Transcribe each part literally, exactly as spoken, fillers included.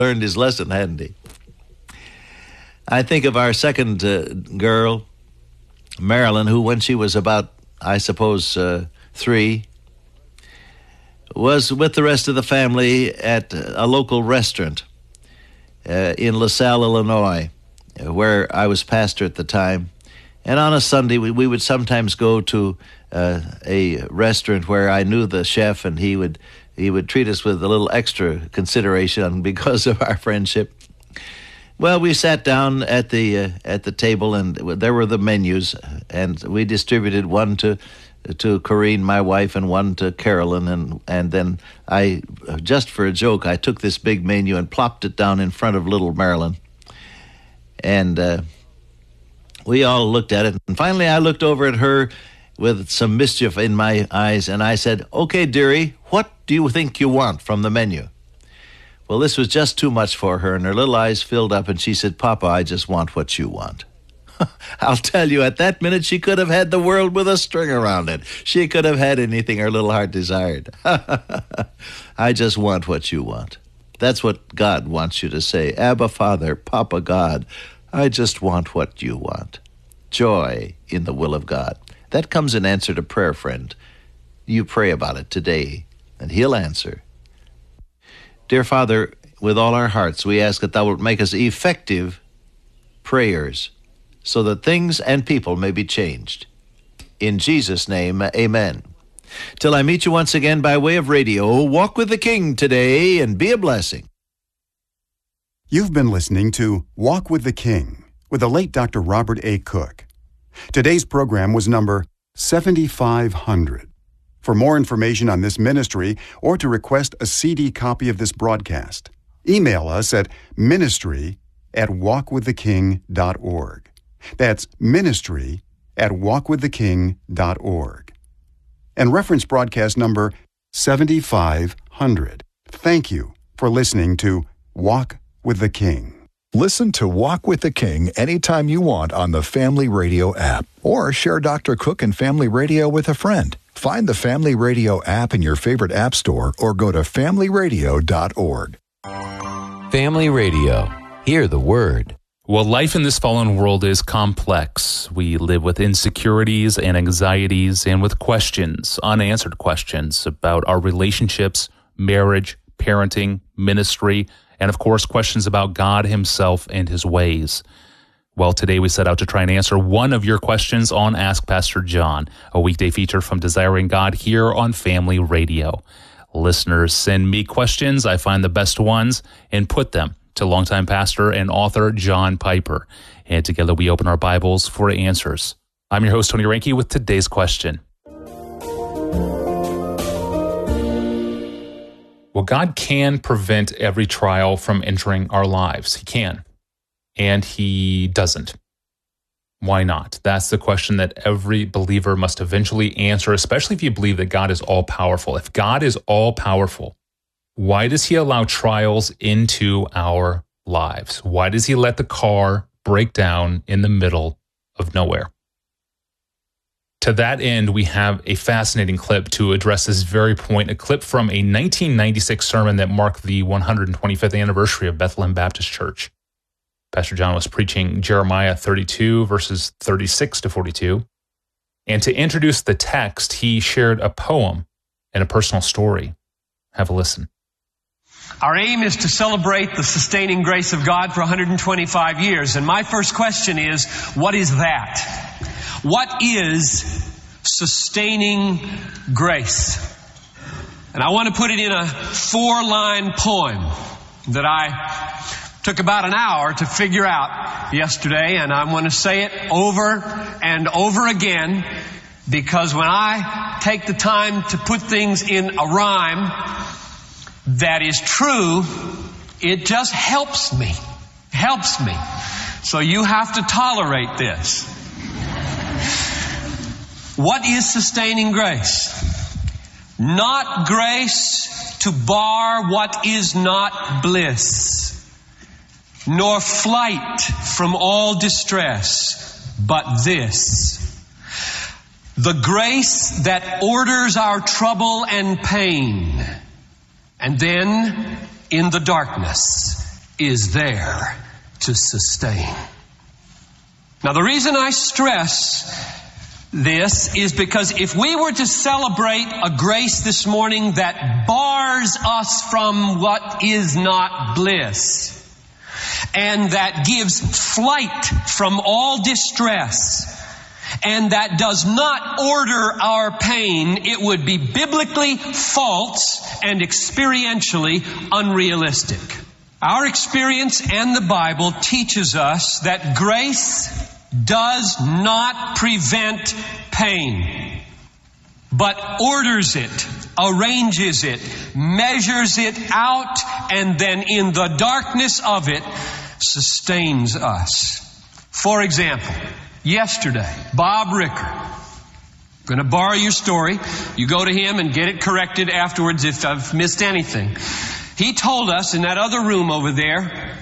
learned his lesson, hadn't he? I think of our second uh, girl, Marilyn, who when she was about, I suppose, uh, three, was with the rest of the family at a local restaurant uh, in LaSalle, Illinois, where I was pastor at the time. And on a Sunday, we, we would sometimes go to uh, a restaurant where I knew the chef, and he would he would treat us with a little extra consideration because of our friendship. Well, we sat down at the uh, at the table, and there were the menus, and we distributed one to to Corrine, my wife, and one to Carolyn, and and then I, just for a joke, I took this big menu and plopped it down in front of little Marilyn, and uh, we all looked at it, and finally I looked over at her with some mischief in my eyes, and I said, "Okay, dearie, what do you think you want from the menu?" Well, this was just too much for her, and her little eyes filled up, and she said, "Papa, I just want what you want." I'll tell you, at that minute, she could have had the world with a string around it. She could have had anything her little heart desired. I just want what you want. That's what God wants you to say. Abba, Father, Papa, God, I just want what you want. Joy in the will of God. That comes in answer to prayer, friend. You pray about it today, and He'll answer. Dear Father, with all our hearts, we ask that Thou wilt make us effective prayers so that things and people may be changed. In Jesus' name, amen. Till I meet you once again by way of radio, walk with the King today and be a blessing. You've been listening to Walk with the King with the late Doctor Robert A. Cook. Today's program was number seventy-five hundred. For more information on this ministry or to request a C D copy of this broadcast, email us at ministry at walk with the king dot org. That's ministry at walk with the king dot org. And reference broadcast number seventy-five hundred. Thank you for listening to Walk with the King. Listen to Walk with the King anytime you want on the Family Radio app, or share Doctor Cook and Family Radio with a friend. Find the Family Radio app in your favorite app store or go to family radio dot org. Family Radio. Hear the word. Well, life in this fallen world is complex. We live with insecurities and anxieties and with questions, unanswered questions about our relationships, marriage, parenting, ministry, and of course, questions about God Himself and His ways. Well, today we set out to try and answer one of your questions on Ask Pastor John, a weekday feature from Desiring God here on Family Radio. Listeners send me questions. I find the best ones and put them to longtime pastor and author John Piper. And together we open our Bibles for answers. I'm your host, Tony Reinke, with today's question. Well, God can prevent every trial from entering our lives. He can. And He doesn't. Why not? That's the question that every believer must eventually answer, especially if you believe that God is all-powerful. If God is all-powerful, why does He allow trials into our lives? Why does He let the car break down in the middle of nowhere? To that end, we have a fascinating clip to address this very point, a clip from a nineteen ninety-six sermon that marked the one hundred twenty-fifth anniversary of Bethlehem Baptist Church. Pastor John was preaching Jeremiah thirty-two, verses thirty-six to forty-two. And to introduce the text, he shared a poem and a personal story. Have a listen. Our aim is to celebrate the sustaining grace of God for one hundred twenty-five years. And my first question is, what is that? What is sustaining grace? And I want to put it in a four-line poem that I took about an hour to figure out yesterday, and I want to say it over and over again, because when I take the time to put things in a rhyme that is true, it just helps me. Helps me. So you have to tolerate this. What is sustaining grace? Not grace to bar what is not bliss, nor flight from all distress, but this: the grace that orders our trouble and pain, and then in the darkness is there to sustain. Now, the reason I stress this is because if we were to celebrate a grace this morning that bars us from what is not bliss, and that gives flight from all distress, and that does not order our pain, it would be biblically false and experientially unrealistic. Our experience and the Bible teaches us that grace does not prevent pain, but orders it, arranges it, measures it out, and then in the darkness of it sustains us. For example, yesterday, Bob Ricker, I'm going to borrow your story. You go to him and get it corrected afterwards if I've missed anything. He told us in that other room over there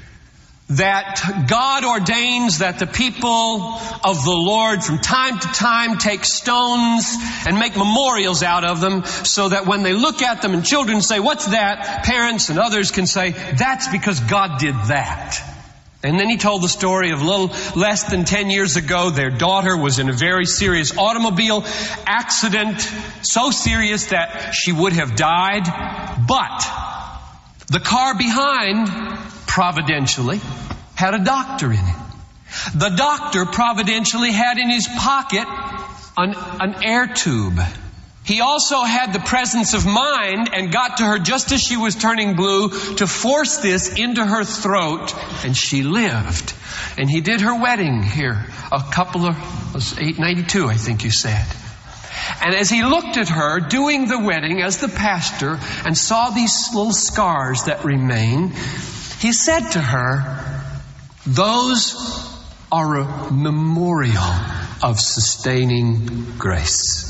that God ordains that the people of the Lord from time to time take stones and make memorials out of them so that when they look at them and children say, "What's that?" parents and others can say, "That's because God did that." And then he told the story of a little less than ten years ago, their daughter was in a very serious automobile accident, so serious that she would have died. But the car behind, providentially, had a doctor in it. The doctor providentially had in his pocket an, an air tube. He also had the presence of mind and got to her just as she was turning blue to force this into her throat, and she lived. And he did her wedding here a couple of, it was eight ninety-two, I think you said. And as he looked at her doing the wedding as the pastor and saw these little scars that remain, he said to her, "Those are a memorial of sustaining grace."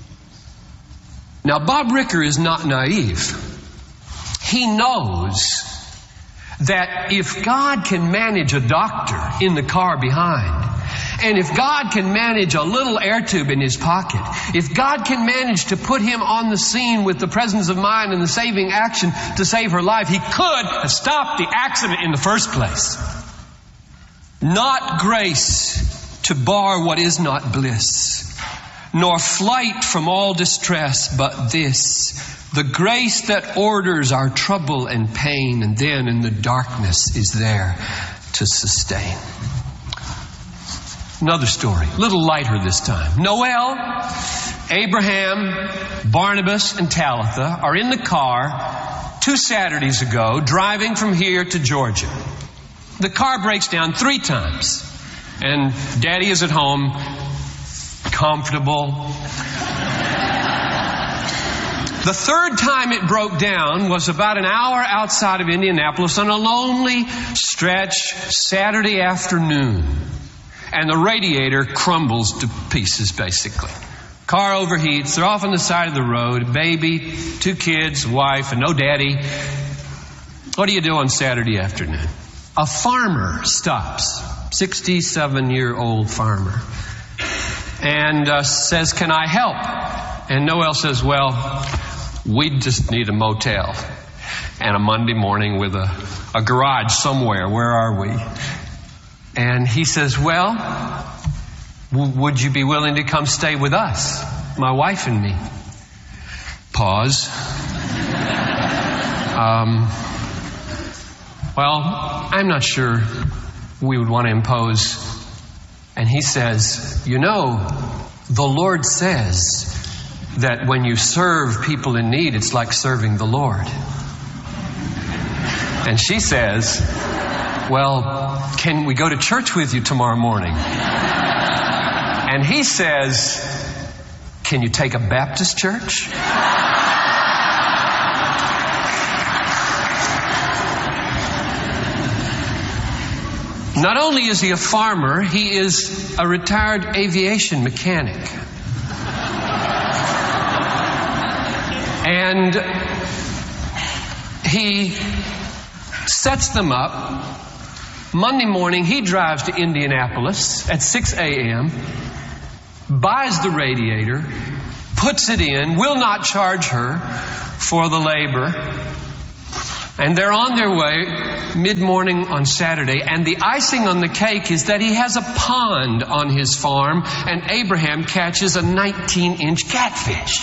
Now, Bob Ricker is not naive. He knows that if God can manage a doctor in the car behind, and if God can manage a little air tube in his pocket, if God can manage to put him on the scene with the presence of mind and the saving action to save her life, he could have stopped the accident in the first place. Not grace to bar what is not bliss, nor flight from all distress, but this, the grace that orders our trouble and pain, and then in the darkness is there to sustain. Another story, a little lighter this time. Noel, Abraham, Barnabas, and Talitha are in the car two Saturdays ago driving from here to Georgia. The car breaks down three times, and Daddy is at home, comfortable. The third time it broke down was about an hour outside of Indianapolis on a lonely stretch Saturday afternoon. And the radiator crumbles to pieces, basically. Car overheats. They're off on the side of the road. Baby, two kids, wife, and no daddy. What do you do on Saturday afternoon? A farmer stops. sixty-seven-year-old farmer. And uh, says, "Can I help?" And Noel says, "Well, we just need a motel and a Monday morning with a, a garage somewhere. Where are we?" And he says, "Well, w- would you be willing to come stay with us, my wife and me?" Pause. um, well, I'm not sure we would want to impose. And he says, "You know, the Lord says that when you serve people in need, it's like serving the Lord." And she says, "Well, can we go to church with you tomorrow morning?" And he says, "Can you take a Baptist church?" Not only is he a farmer, he is a retired aviation mechanic. And he sets them up. Monday morning, he drives to Indianapolis at six a.m., buys the radiator, puts it in, will not charge her for the labor, And they're on their way mid-morning on Saturday, and the icing on the cake is that he has a pond on his farm, and Abraham catches a nineteen-inch catfish.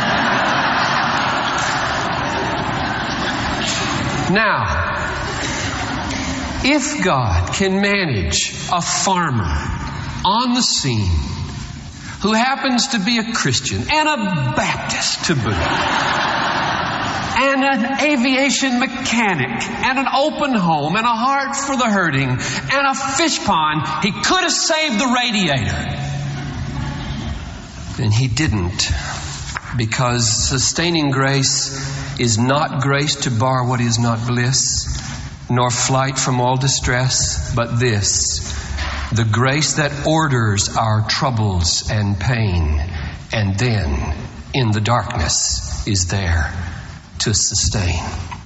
Now, if God can manage a farmer on the scene who happens to be a Christian and a Baptist to boot, and an aviation mechanic, and an open home, and a heart for the hurting, and a fish pond, he could have saved the radiator. And he didn't, because sustaining grace is not grace to bar what is not bliss, nor flight from all distress, but this, the grace that orders our troubles and pain, and then, in the darkness, is there to sustain.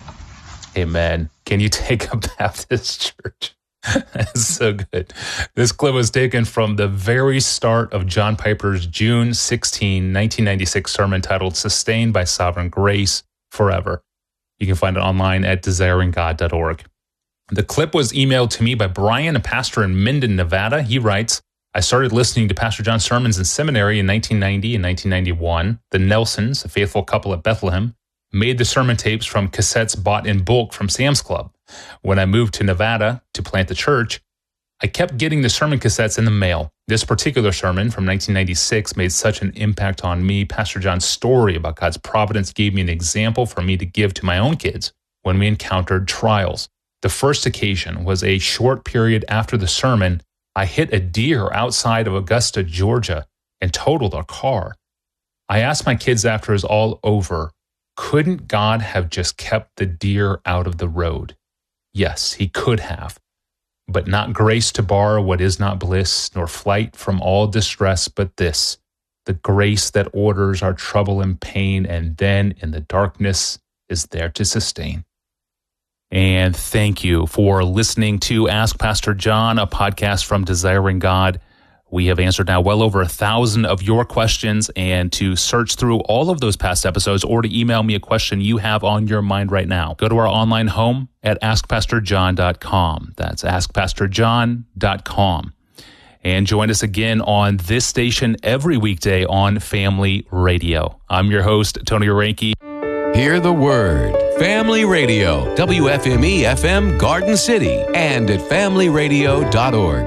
Amen. Can you take a Baptist church? That's so good. This clip was taken from the very start of John Piper's June sixteenth, nineteen ninety-six sermon titled Sustained by Sovereign Grace Forever. You can find it online at desiring god dot org. The clip was emailed to me by Brian, a pastor in Minden, Nevada. He writes, I started listening to Pastor John's sermons in seminary in nineteen ninety and nineteen ninety-one. The Nelsons, a faithful couple at Bethlehem, made the sermon tapes from cassettes bought in bulk from Sam's Club. When I moved to Nevada to plant the church, I kept getting the sermon cassettes in the mail. This particular sermon from nineteen ninety-six made such an impact on me. Pastor John's story about God's providence gave me an example for me to give to my own kids when we encountered trials. The first occasion was a short period after the sermon. I hit a deer outside of Augusta, Georgia, and totaled our car. I asked my kids after it was all over, couldn't God have just kept the deer out of the road? Yes, he could have, but not grace to bar what is not bliss, nor flight from all distress, but this, the grace that orders our trouble and pain, and then in the darkness is there to sustain. And thank you for listening to Ask Pastor John, a podcast from Desiring God. We have answered now well over a thousand of your questions, and to search through all of those past episodes or to email me a question you have on your mind right now, go to our online home at ask pastor john dot com. That's ask pastor john dot com. And join us again on this station every weekday on Family Radio. I'm your host, Tony Orenke. Hear the Word. Family Radio, W F M E F M Garden City, and at family radio dot org.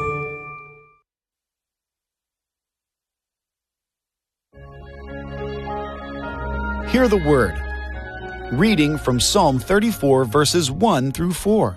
Hear the Word. Reading from Psalm thirty-four, verses one through four.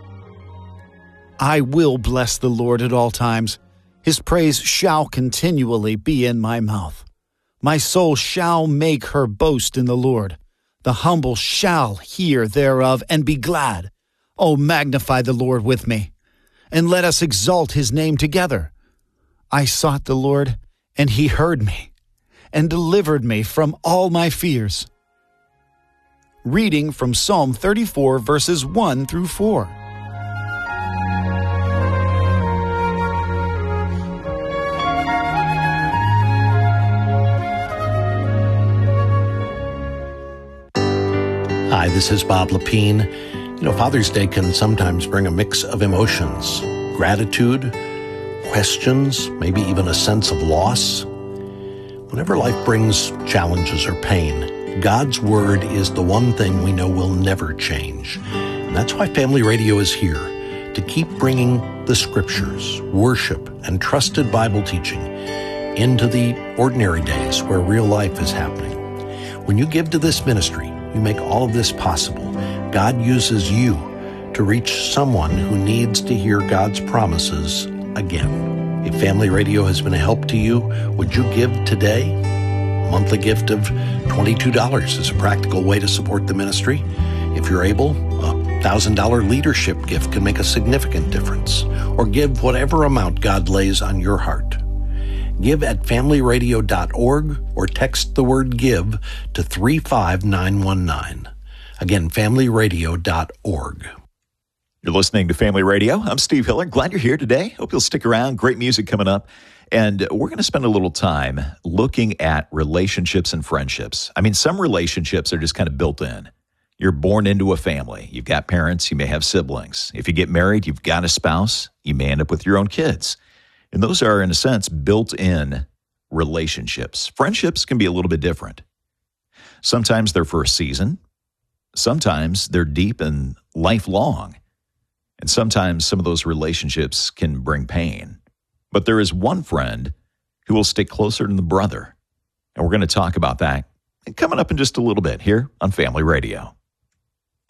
I will bless the Lord at all times. His praise shall continually be in my mouth. My soul shall make her boast in the Lord. The humble shall hear thereof and be glad. O magnify the Lord with me, and let us exalt his name together. I sought the Lord, and he heard me, and delivered me from all my fears. Reading from Psalm thirty-four, verses one through four. Hi, this is Bob Lepine. You know, Father's Day can sometimes bring a mix of emotions, gratitude, questions, maybe even a sense of loss. Whenever life brings challenges or pain, God's Word is the one thing we know will never change. And that's why Family Radio is here, to keep bringing the Scriptures, worship, and trusted Bible teaching into the ordinary days where real life is happening. When you give to this ministry, you make all of this possible. God uses you to reach someone who needs to hear God's promises again. If Family Radio has been a help to you, would you give today? A monthly gift of twenty-two dollars is a practical way to support the ministry. If you're able, a one thousand dollars leadership gift can make a significant difference. Or give whatever amount God lays on your heart. Give at family radio dot org or text the word GIVE to three five nine one nine. Again, family radio dot org. You're listening to Family Radio. I'm Steve Hiller. Glad you're here today. Hope you'll stick around. Great music coming up. And we're going to spend a little time looking at relationships and friendships. I mean, some relationships are just kind of built in. You're born into a family. You've got parents. You may have siblings. If you get married, you've got a spouse. You may end up with your own kids. And those are, in a sense, built-in relationships. Friendships can be a little bit different. Sometimes they're for a season. Sometimes they're deep and lifelong. And sometimes some of those relationships can bring pain. But there is one friend who will stick closer than the brother. And we're going to talk about that coming up in just a little bit here on Family Radio.